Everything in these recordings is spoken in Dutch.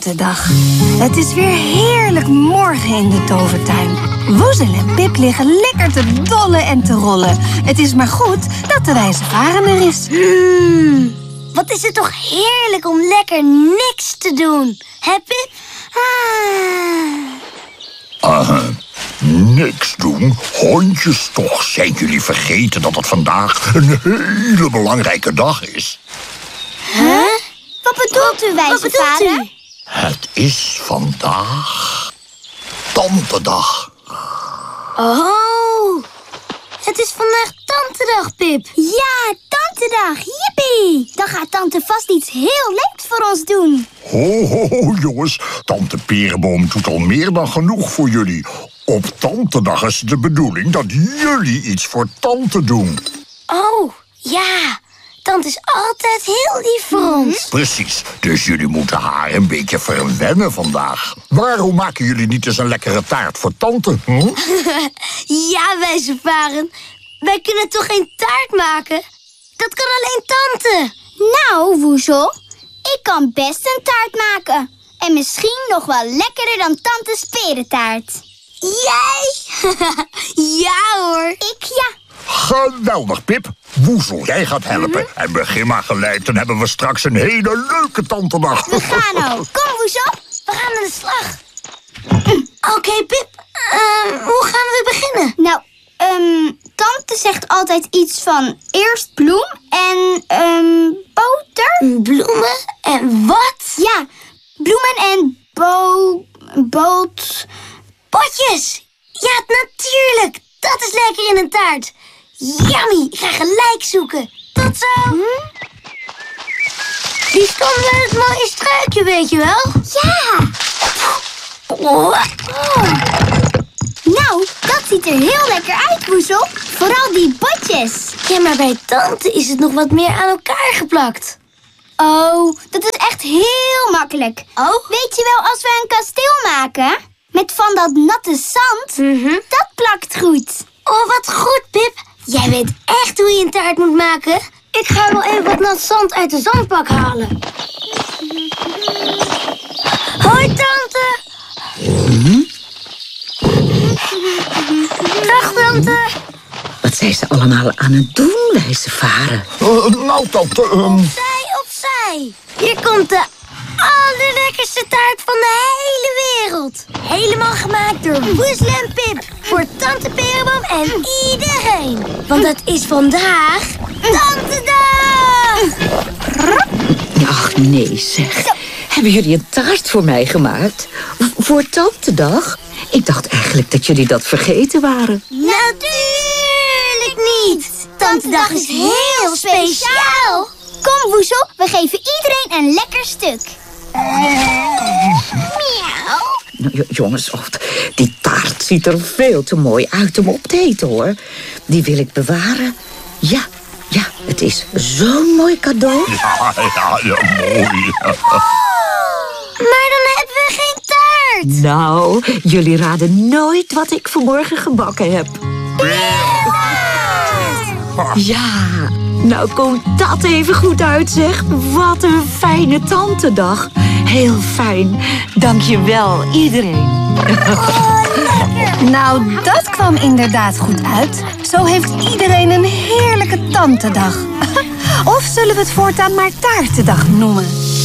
Tantedag. Het is weer heerlijk morgen in de tovertuin. Woezel en Pip liggen lekker te dollen en te rollen. Het is maar goed dat de wijze varen er is. Wat is het toch heerlijk om lekker niks te doen. Hè, Pip? Niks doen? Hondjes toch. Zijn jullie vergeten dat het vandaag een hele belangrijke dag is? Huh? Wat bedoelt u, wijze vader? Het is vandaag Tantedag. Oh, het is vandaag Tantedag, Pip. Ja, Tantedag, jippie. Dan gaat tante vast iets heel leuks voor ons doen. Ho, jongens. Tante Perenboom doet al meer dan genoeg voor jullie. Op Tantedag is de bedoeling dat jullie iets voor tante doen. Oh, ja. Tante is altijd heel lief voor ons. Precies, dus jullie moeten haar een beetje verwennen vandaag. Waarom maken jullie niet eens een lekkere taart voor tante? Ja, wijze varen. Wij kunnen toch geen taart maken? Dat kan alleen tante. Nou, Woezel, ik kan best een taart maken. En misschien nog wel lekkerder dan tante's perentaart. Jij? Ja hoor. Ik ja. Geweldig, Pip. Woezel, jij gaat helpen. En begin maar gelijk, dan hebben we straks een hele leuke Tantedag. We gaan ook. Kom, Woezel. We gaan aan de slag. Oké, Pip. Hoe gaan we beginnen? Nou, tante zegt altijd iets van eerst bloem en boter. Bloemen en wat? Ja, bloemen en potjes. Ja, natuurlijk. Dat is lekker in een taart. Yummy, ik ga gelijk zoeken. Tot zo. Die stond bij het mooie struikje, weet je wel? Ja. Nou, dat ziet er heel lekker uit, Woezel. Vooral die potjes. Ja, maar bij tante is het nog wat meer aan elkaar geplakt. Oh, dat is echt heel makkelijk. Oh? Weet je wel, als we een kasteel maken met van dat natte zand, dat plakt goed. Oh, wat goed, Pip. Jij weet echt hoe je een taart moet maken. Ik ga wel even wat nat zand uit de zandbak halen. Hoi, tante. Dag, tante. Wat zijn ze allemaal aan het doen, wijze varen? Nou, tante... Opzij. Hier komt de allerlekkerste taart van de hele wereld. Helemaal gemaakt door Woezel en Pip. Voor tante Perenboom en iedereen. Want het is vandaag Tantedag. Ach, nee zeg. Zo. Hebben jullie een taart voor mij gemaakt? Voor Tantedag? Ik dacht eigenlijk dat jullie dat vergeten waren. Natuurlijk niet. Tantedag is heel speciaal. Kom, Woezel, we geven iedereen een lekker stuk. Miauw. Nou, jongens, die taart ziet er veel te mooi uit om op te eten, hoor. Die wil ik bewaren. Ja, het is zo'n mooi cadeau. Ja, mooi. Maar dan hebben we geen taart. Nou, jullie raden nooit wat ik vanmorgen gebakken heb. Ja, nou komt dat even goed uit, zeg. Wat een fijne Tantedag. Heel fijn. Dank je wel, iedereen. Nou, dat kwam inderdaad goed uit. Zo heeft iedereen een heerlijke Tantedag. Of zullen we het voortaan maar Taartendag noemen?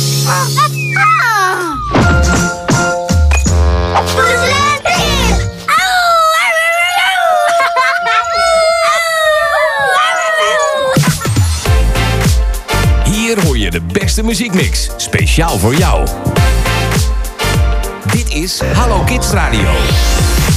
Hier hoor je de beste muziekmix, speciaal voor jou. Dit is Hallo Kids Radio.